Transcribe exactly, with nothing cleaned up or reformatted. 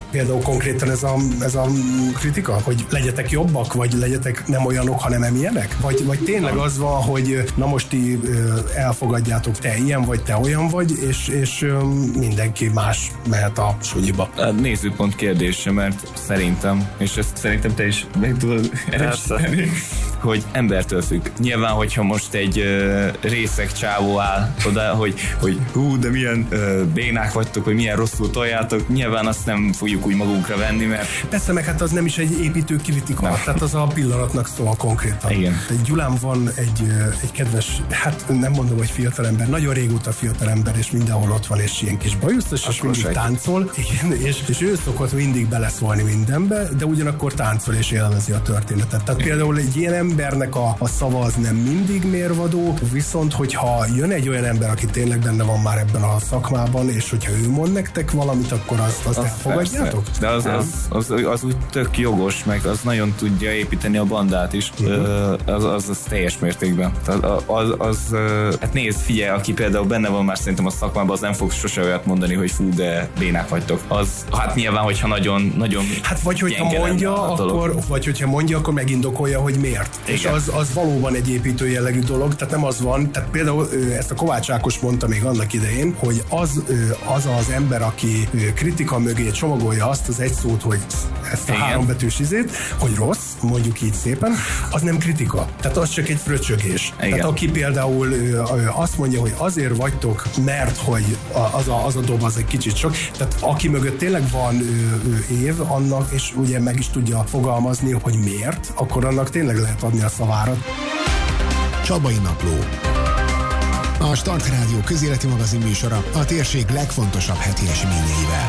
Például konkrétan ez a, ez a kritika, hogy legyetek jobbak, vagy legyetek nem olyanok, hanem emilyenek? Vagy, vagy tényleg az van, hogy na most ti elfogadjátok, te ilyen vagy, te olyan vagy, és, és mindenki más mehet a sunyiba. A nézőpont kérdése, mert szerintem, és ezt szerintem te is meg tudod erősíteni, hogy embertől függ. Nyilván, hogyha most egy uh, részeg csávó áll oda, hogy, hogy hú, de milyen uh, bénák vagytok, hogy milyen rosszul toljátok, nyilván azt nem fogjuk úgy magunkra venni, mert... Persze, meg hát az nem is egy építő kritika, nem. Tehát az a pillanatnak szól konkrétan. Igen. Egy Gyulán van egy, egy kedves, hát nem mondom, hogy fiatalember, nagyon régóta fiatalember, és mindenhol ott van, és ilyen kis bajuszos, és mindig egy. táncol, igen, és, és ő szokott mindig beleszólni mindenbe, de ugyanakkor táncol és élvezi a történetet. Tehát például egy ilyen embernek a, a szava az nem mindig mérvadó, viszont hogyha jön egy olyan ember, aki tényleg benne van már ebben a szakmában, és hogyha ő mond nektek valamit, akkor azt, azt az elfogadjátok? Persze. De az, az, az, az, az úgy tök jogos, meg az nagyon tudja építeni a bandát is. Uh-huh. Az, az, az teljes mértékben. Az, az, az, hát nézd, figyelj, aki például benne van már szerintem a szakmában, az nem fog sose olyat mondani, hogy fú, de bénák vagytok. Az, hát nyilván, hogyha nagyon, nagyon hát vagy hogyha mondja, akkor, vagy hogyha mondja, akkor megindokolja, hogy miért. Igen. És az, az valóban egy építő jellegű dolog, tehát nem az van, tehát például ezt a Kovács Ákos mondta még annak idején, hogy az az, az ember, aki kritika mögé csomagolja azt az egy szót, hogy ezt a hárombetűs izét, hogy rossz, mondjuk így szépen, az nem kritika. Tehát az csak egy fröcsögés. Igen. Tehát aki például azt mondja, hogy azért vagytok, mert hogy az a, az a dob az egy kicsit sok, tehát aki mögött tényleg van év, annak, és ugye meg is tudja fogalmazni, hogy miért, akkor annak tényleg lehet adni a szavárat. Csabai Napló. A Start Rádió közéleti magazin műsora a térség legfontosabb heti eseményeivel.